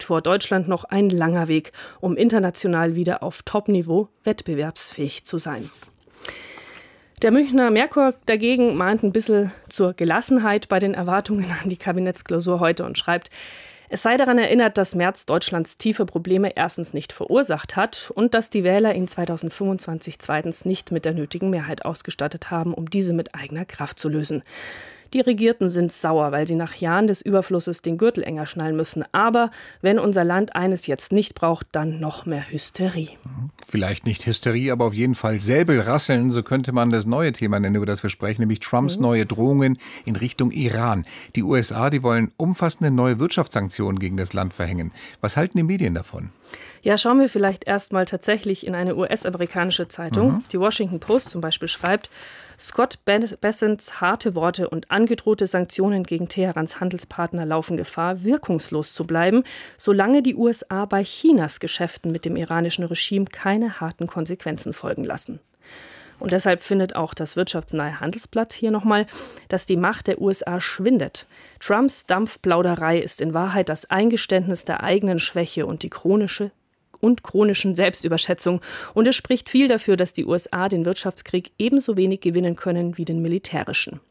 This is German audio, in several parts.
vor Deutschland noch ein langer Weg, um international wieder auf Top-Niveau wettbewerbsfähig zu sein. Der Münchner Merkur dagegen mahnt ein bisschen zur Gelassenheit bei den Erwartungen an die Kabinettsklausur heute und schreibt, es sei daran erinnert, dass Merz Deutschlands tiefe Probleme erstens nicht verursacht hat und dass die Wähler ihn 2025 zweitens nicht mit der nötigen Mehrheit ausgestattet haben, um diese mit eigener Kraft zu lösen. Die Regierten sind sauer, weil sie nach Jahren des Überflusses den Gürtel enger schnallen müssen. Aber wenn unser Land eines jetzt nicht braucht, dann noch mehr Hysterie. Vielleicht nicht Hysterie, aber auf jeden Fall Säbelrasseln, so könnte man das neue Thema nennen, über das wir sprechen, nämlich Trumps neue Drohungen in Richtung Iran. Die USA, die wollen umfassende neue Wirtschaftssanktionen gegen das Land verhängen. Was halten die Medien davon? Ja, schauen wir vielleicht erstmal tatsächlich in eine US-amerikanische Zeitung. Die Washington Post zum Beispiel schreibt, Scott Bessents harte Worte und angedrohte Sanktionen gegen Teherans Handelspartner laufen Gefahr, wirkungslos zu bleiben, solange die USA bei Chinas Geschäften mit dem iranischen Regime keine harten Konsequenzen folgen lassen. Und deshalb findet auch das wirtschaftsnahe Handelsblatt hier nochmal, dass die Macht der USA schwindet. Trumps Dampfplauderei ist in Wahrheit das Eingeständnis der eigenen Schwäche und die chronischen Selbstüberschätzung. Und es spricht viel dafür, dass die USA den Wirtschaftskrieg ebenso wenig gewinnen können wie den militärischen.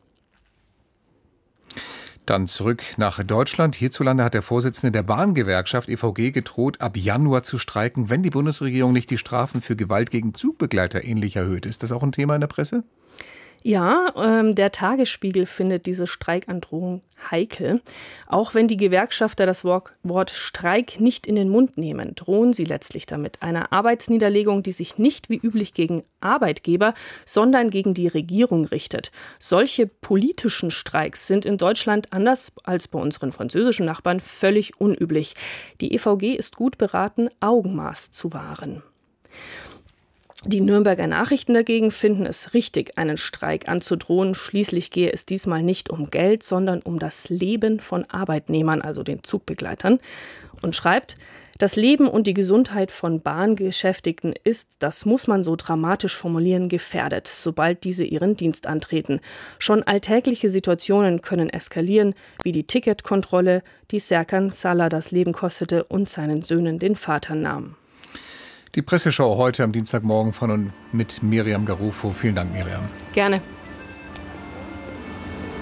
Dann zurück nach Deutschland. Hierzulande hat der Vorsitzende der Bahngewerkschaft EVG gedroht, ab Januar zu streiken, wenn die Bundesregierung nicht die Strafen für Gewalt gegen Zugbegleiter ähnlich erhöht. Ist das auch ein Thema in der Presse? Ja, der Tagesspiegel findet diese Streikandrohung heikel. Auch wenn die Gewerkschafter das Wort Streik nicht in den Mund nehmen, drohen sie letztlich damit. Einer Arbeitsniederlegung, die sich nicht wie üblich gegen Arbeitgeber, sondern gegen die Regierung richtet. Solche politischen Streiks sind in Deutschland anders als bei unseren französischen Nachbarn völlig unüblich. Die EVG ist gut beraten, Augenmaß zu wahren. Die Nürnberger Nachrichten dagegen finden es richtig, einen Streik anzudrohen. Schließlich gehe es diesmal nicht um Geld, sondern um das Leben von Arbeitnehmern, also den Zugbegleitern. Und schreibt, das Leben und die Gesundheit von Bahnbeschäftigten ist, das muss man so dramatisch formulieren, gefährdet, sobald diese ihren Dienst antreten. Schon alltägliche Situationen können eskalieren, wie die Ticketkontrolle, die Serkan Salah das Leben kostete und seinen Söhnen den Vater nahm. Die Presseschau heute am Dienstagmorgen von und mit Miriam Garufo. Vielen Dank, Miriam. Gerne.